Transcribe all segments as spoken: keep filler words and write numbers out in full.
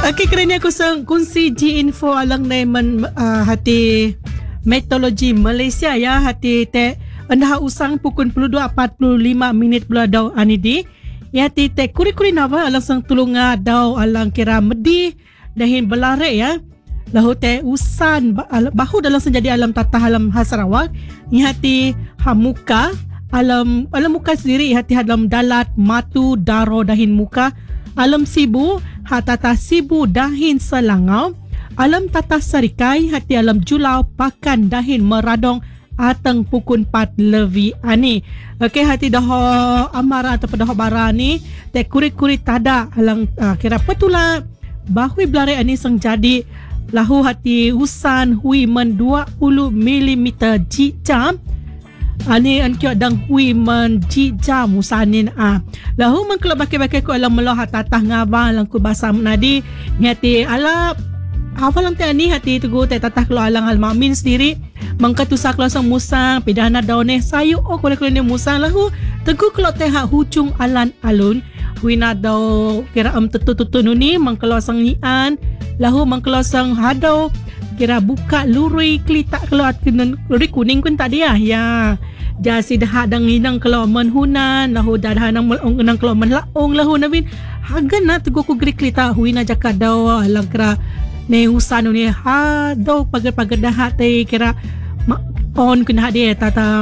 Okay, kerana aku sang kunci G info alang naiman uh, hati meteorologi Malaysia ya, hati te anda usang pukul dua empat puluh lima minit pula daw anidi. Ya hati te kuri-kuri nawa alang sang tulunga daw alang kira medi dahin belare ya. Lahu te usan bahu dalam senjadi alam tatah alam Sarawak. Ya hati hamuka alam alam muka sendiri, hati alam dalat matu daro dahin muka. Alam Sibu, hatata Sibu dahin Selangau. Alam Tata Serikai, hati alam Julau pakan dahin Meradong atang pukul empat levi ani. Okey, hati dah amara atau dah bara ni te kuri-kuri tada alang uh, kira petula bahui belare ani sang jadi lahu hati usan hui men dua puluh milimeter ji jam. Ani an kyo dang hui men ji jam usanin a. Lahu man kalau bakai-bakai ku alam meloh tatah ngaba lang ku basam nadi ngati ala hafal lang te ani hati tugu te tatah kelo alang al mamin sendiri mangkatusak lo sang musang pidana daune sayu o kole-kole ni musang lahu tegu kelo te ha hucung alan alun wina daw kira am tetu-tetu ni mangkelo sang nian lahu mangkelo sang hadau kira buka lurui klita kelo atkeun lurui kuning kun tadi ya ya jasi dah dang ninang kelo menhunan lahu dah nang melong nang kelo menlaong lahu nabin hagan na tegu ku gri klita huina jaka daw alang kira ne usan ni ha daw pagar-pagar dah te kira on kena dia tata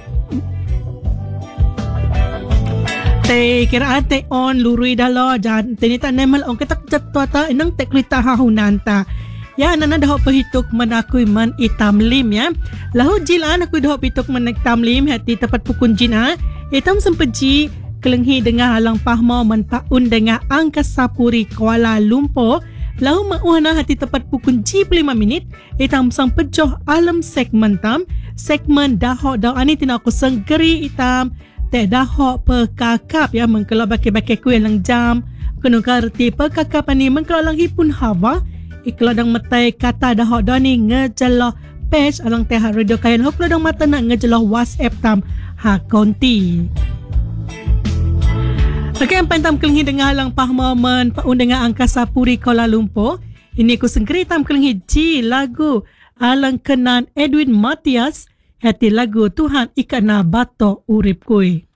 te kira ate on lurui dah lo jan tenita nemal on ketak jatuh ta inang teklita hahunanta ya nana dah pahituk manakui man itam lim ya lahu jilan aku dah pituk man itam lim hati tepat pukun jina itam sempeji kelenghi dengan halang pahmo man paun dengan Angkasa Puri Kuala Lumpur. Lahu mauhana hati tepat pukul G lima minit itam sang pejoh alam segmen tam segmen dahok daw ani tina aku senggeri itam te dahok pekakap ya mengkelo baki-baki kuih lang jam kenu karti pekakap ani mengkelo lang hipun hawa iklo dang metai kata dahok daw ni ngejeloh page alang teh radio kain hok dang mata nak ngejeloh WhatsApp tam ha konti. Okey, yang pantam kelenghi dengan halang pahmomen paun dengan Angkasa Puri Kuala Lumpur. Ini ku senggeri tam kelenghi G lagu alang kenan Edwin Matias hati lagu Tuhan ikana batok urip kui.